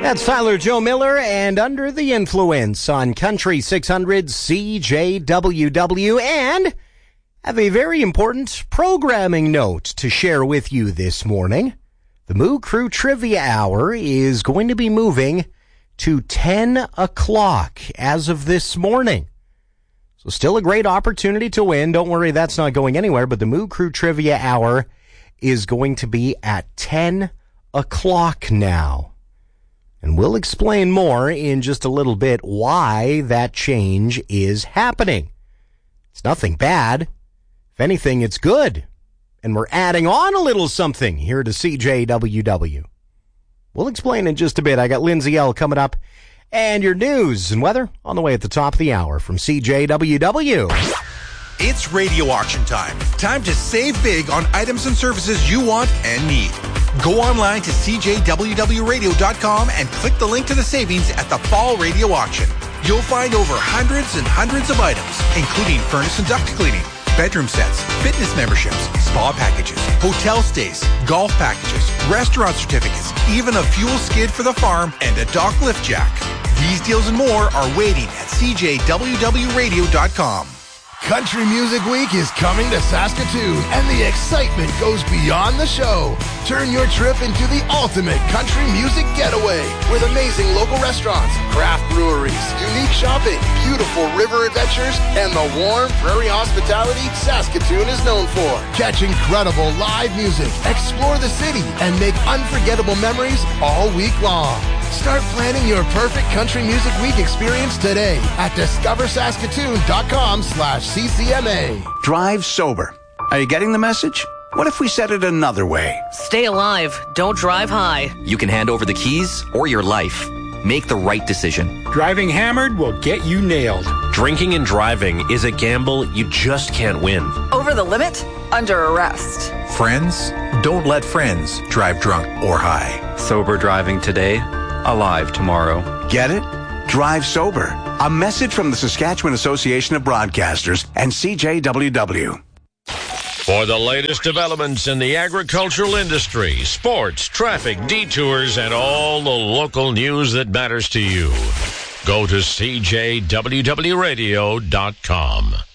That's Tyler Joe Miller and Under the Influence on Country 600 CJWW, and have a very important programming note to share with you this morning. The Moo Crew Trivia Hour is going to be moving to 10 o'clock as of this morning. So still a great opportunity to win. Don't worry, that's not going anywhere, but the Moo Crew Trivia Hour is going to be at 10 o'clock now. And we'll explain more in just a little bit why that change is happening. It's nothing bad. If anything, it's good. And we're adding on a little something here to CJWW. We'll explain in just a bit. I got Lindsay L. coming up. And your news and weather on the way at the top of the hour from CJWW. It's radio auction time. Time to save big on items and services you want and need. Go online to CJWWradio.com and click the link to the savings at the Fall Radio Auction. You'll find over hundreds and hundreds of items, including furnace and duct cleaning, bedroom sets, fitness memberships, spa packages, hotel stays, golf packages, restaurant certificates, even a fuel skid for the farm, and a dock lift jack. These deals and more are waiting at CJWWradio.com. Country Music Week is coming to Saskatoon, and the excitement goes beyond the show. Turn your trip into the ultimate country music getaway with amazing local restaurants, craft breweries, unique shopping, beautiful river adventures, and the warm prairie hospitality Saskatoon is known for. Catch incredible live music, explore the city, and make unforgettable memories all week long. Start planning your perfect Country Music Week experience today at discoversaskatoon.com/CCMA. Drive sober. Are you getting the message? What if we said it another way? Stay alive. Don't drive high. You can hand over the keys or your life. Make the right decision. Driving hammered will get you nailed. Drinking and driving is a gamble you just can't win. Over the limit? Under arrest. Friends? Don't let friends drive drunk or high. Sober driving today, alive tomorrow. Get it? Drive sober. A message from the Saskatchewan Association of Broadcasters and CJWW. For the latest developments in the agricultural industry, sports, traffic, detours, and all the local news that matters to you, go to CJWWradio.com.